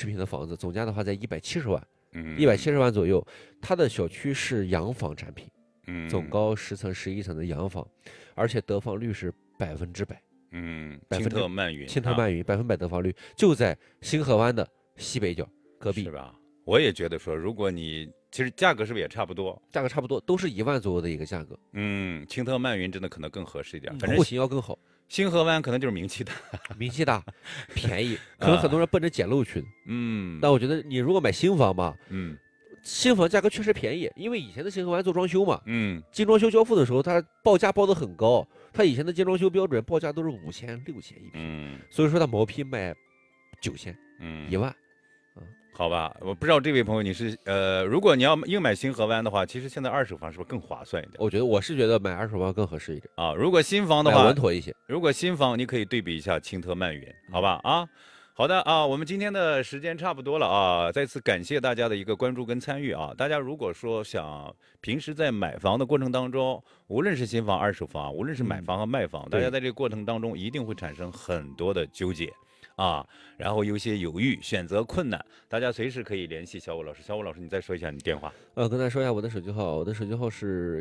平的房子，总价的话在170万 ，170 万左右。它的小区是洋房产品，总高10层、11层的洋房，而且得房率是100%。 青特曼云 100%得房率，就在星河湾的西北角隔壁， 是吧？我也觉得说，如果你其实价格是不是也差不多？ 价格差不多，都是1万左右的一个价格。 青特曼云真的可能更合适一点，反正户型要更好。 星河湾可能就是名气大， 便宜，可能很多人奔着捡漏去的。但我觉得你如果买新房嘛，新房价格确实便宜，因为以前的星河湾做装修嘛，精装修交付的时候，它报价报得很高，它以前的精装修标准报价都是5000、6000一平，所以说它毛坯卖9000、1万。 好吧，我不知道这位朋友你是如果你要硬买星河湾的话，其实现在二手房是不是更划算一点？ 我是觉得买二手房更合适一点啊。如果新房的话， 稳妥一些。 如果新房，你可以对比一下青特曼云，好吧？啊，好的啊，我们今天的时间差不多了啊，再次感谢大家的一个关注跟参与啊。大家如果说想平时在买房的过程当中，无论是新房、二手房，无论是买房和卖房，大家在这个过程当中一定会产生很多的纠结。然后有些犹豫，选择困难，大家随时可以联系小武老师。小武老师，你再说一下你电话。 跟大家说一下我的手机号，我的手机号是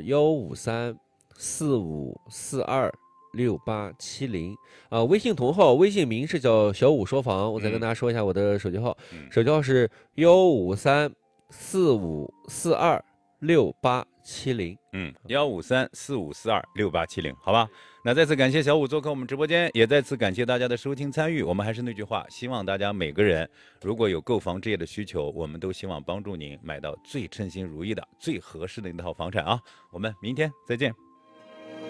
15345426870。微信同号，微信名是叫小武说房。我再跟大家说一下我的手机号，手机号是15345426870。 15345426870，好吧。那再次感谢小武做客我们直播间，也再次感谢大家的收听参与。我们还是那句话，希望大家每个人如果有购房置业的需求，我们都希望帮助您买到最称心如意的、最合适的一套房产啊。我们明天再见。